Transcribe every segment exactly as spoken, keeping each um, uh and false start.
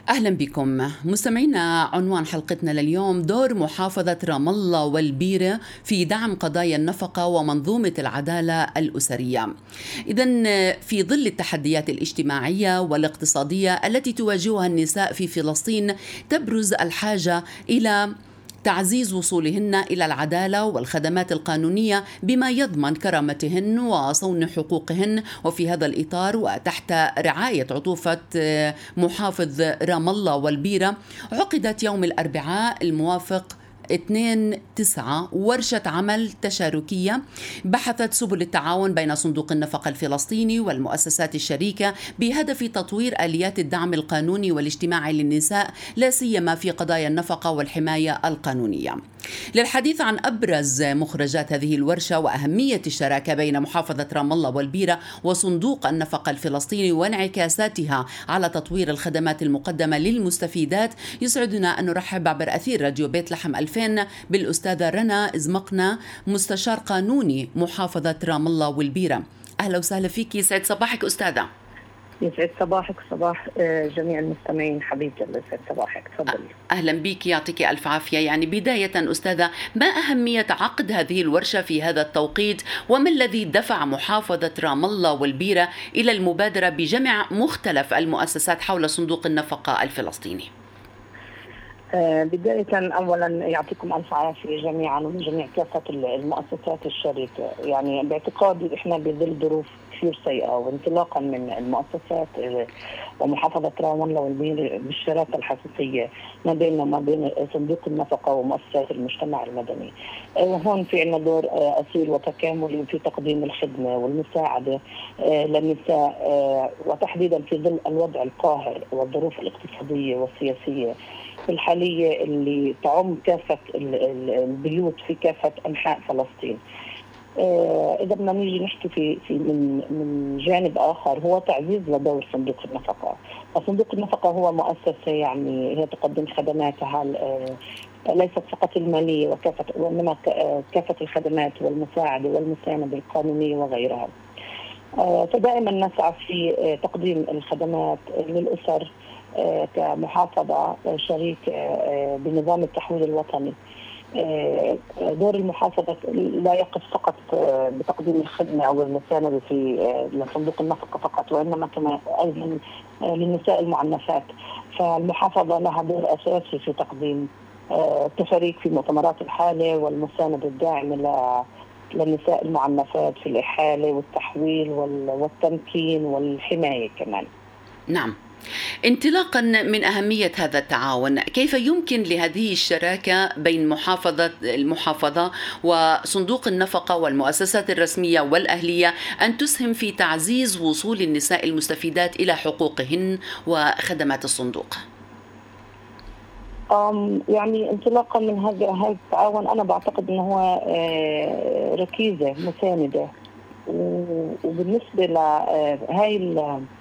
أهلا بكم مستمعينا. عنوان حلقتنا لليوم: دور محافظة رام الله والبيرة في دعم قضايا النفقة ومنظومة العدالة الأسرية. إذن في ظل التحديات الاجتماعية والاقتصادية التي تواجهها النساء في فلسطين، تبرز الحاجة إلى تعزيز وصولهن إلى العدالة والخدمات القانونية بما يضمن كرامتهن وصون حقوقهن. وفي هذا الإطار وتحت رعاية عطوفة محافظ رام الله والبيرة، عقدت يوم الأربعاء الموافق اثنين تسعة ورشة عمل تشاركية بحثت سبل التعاون بين صندوق النفقة الفلسطيني والمؤسسات الشريكة بهدف تطوير آليات الدعم القانوني والاجتماعي للنساء، لا سيما في قضايا النفقة والحماية القانونية. للحديث عن أبرز مخرجات هذه الورشة وأهمية الشراكة بين محافظة رام الله والبيرة وصندوق النفقة الفلسطيني وانعكاساتها على تطوير الخدمات المقدمة للمستفيدات، يسعدنا أن نرحب عبر أثير راديو بيت لحم ألفين بالأستاذة رنا إزمقنا، مستشار قانوني محافظة رام الله والبيرة. أهلا وسهلا فيك، يسعد صباحك أستاذة. يسعد صباحك صباح جميع المستمعين حبيبتي، الله يسعد صباحك. تفضلي. أهلا بك، يعطيك ألف عافية. يعني بداية أستاذة، ما أهمية عقد هذه الورشة في هذا التوقيت، وما الذي دفع محافظة رام الله والبيرة إلى المبادرة بجمع مختلف المؤسسات حول صندوق النفقة الفلسطيني؟ بداية أولا يعطيكم ألف عافية جميعا وجميع كافة المؤسسات الشريكة. يعني باعتقادي إحنا بظل ظروف كثير سيئة، وانطلاقا من المؤسسات ومحافظة رام الله والبيرة بالشراكة الحقيقية ما بيننا وما بين صندوق النفقة ومؤسسات المجتمع المدني. وهون في عنا دور أصيل وتكاملي في تقديم الخدمة والمساعدة للنساء، وتحديدا في ظل الوضع القاهر والظروف الاقتصادية والسياسية الحالية اللي تعم كافة البيوت في كافة أنحاء فلسطين. إذا بدنا نيجي نحكي في في من من جانب آخر، هو تعزيز لدور صندوق النفقة. وصندوق النفقة هو مؤسسة يعني هي تقدم خدماتها ليست فقط المالية وكافة، وإنما كافة الخدمات والمساعدة والمساندة القانونية وغيرها. فدائما نسعى في تقديم الخدمات للأسر كمحافظة شريك بنظام التحويل الوطني. دور المحافظة لا يقف فقط بتقديم الخدمة أو المساندة في لصندوق النفقة فقط، وإنما كما أيضا للنساء المعنفات. فالمحافظة لها دور أساسي في تقديم التشاريك في مؤتمرات الحالة والمساندة الداعمة للنساء المعنفات في الإحالة والتحويل والتمكين والحماية كمان. نعم. انطلاقا من أهمية هذا التعاون، كيف يمكن لهذه الشراكة بين محافظة المحافظة وصندوق النفقة والمؤسسات الرسمية والأهلية أن تسهم في تعزيز وصول النساء المستفيدات إلى حقوقهن وخدمات الصندوق؟ يعني انطلاقا من هذا هذا التعاون، أنا بعتقد أنه هو ركيزة مساندة، وبالنسبة لهاي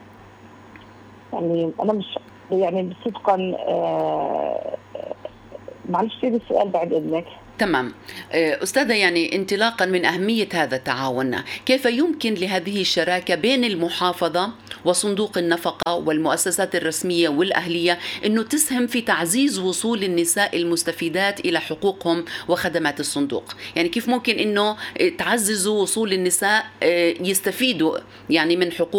يعني أنا مش يعني صدقا آه معلش في السؤال بعد إذنك. تمام أستاذة، يعني انطلاقا من أهمية هذا التعاون، كيف يمكن لهذه الشراكة بين المحافظة وصندوق النفقة والمؤسسات الرسمية والأهلية أنه تسهم في تعزيز وصول النساء المستفيدات إلى حقوقهم وخدمات الصندوق؟ يعني كيف ممكن أنه تعززوا وصول النساء يستفيدوا يعني من حقوق